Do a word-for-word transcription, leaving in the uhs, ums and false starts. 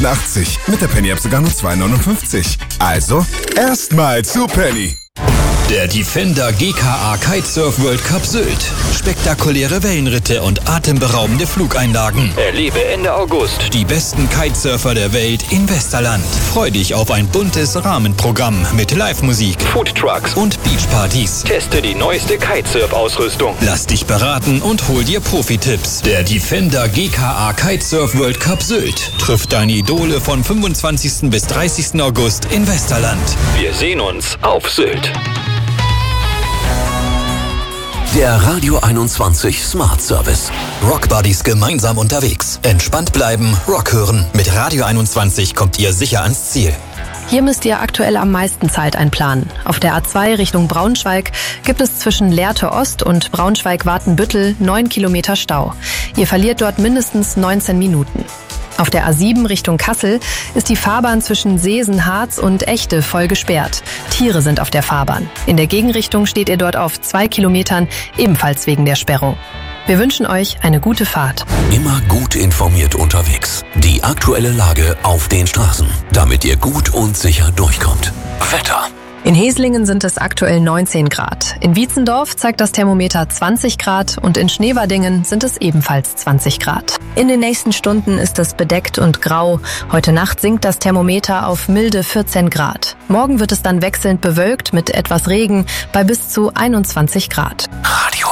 achtundachtzig. Mit der Penny-App sogar nur zwei neunundfünfzig. Also, erstmal zu Penny. Der Defender G K A Kitesurf World Cup Sylt. Spektakuläre Wellenritte und atemberaubende Flugeinlagen. Erlebe Ende August die besten Kitesurfer der Welt in Westerland. Freu dich auf ein buntes Rahmenprogramm mit Live-Musik, Foodtrucks und Beachpartys. Teste die neueste Kitesurf-Ausrüstung. Lass dich beraten und hol dir Profi-Tipps. Der Defender G K A Kitesurf World Cup Sylt trifft deine Idole von fünfundzwanzigsten bis dreißigsten August in Westerland. Wir sehen uns auf Sylt. Der Radio einundzwanzig Smart Service. Rock Buddies gemeinsam unterwegs. Entspannt bleiben, Rock hören. Mit Radio einundzwanzig kommt ihr sicher ans Ziel. Hier müsst ihr aktuell am meisten Zeit einplanen. Auf der A zwei Richtung Braunschweig gibt es zwischen Lehrte Ost und Braunschweig-Watenbüttel neun Kilometer Stau. Ihr verliert dort mindestens neunzehn Minuten. Auf der A sieben Richtung Kassel ist die Fahrbahn zwischen Seesen, Harz und Echte voll gesperrt. Tiere sind auf der Fahrbahn. In der Gegenrichtung steht ihr dort auf zwei Kilometern, ebenfalls wegen der Sperrung. Wir wünschen euch eine gute Fahrt. Immer gut informiert unterwegs. Die aktuelle Lage auf den Straßen, damit ihr gut und sicher durchkommt. Wetter. In Heslingen sind es aktuell neunzehn Grad. In Wietzendorf zeigt das Thermometer zwanzig Grad und in Schneewardingen sind es ebenfalls zwanzig Grad. In den nächsten Stunden ist es bedeckt und grau. Heute Nacht sinkt das Thermometer auf milde vierzehn Grad. Morgen wird es dann wechselnd bewölkt mit etwas Regen bei bis zu einundzwanzig Grad. Radio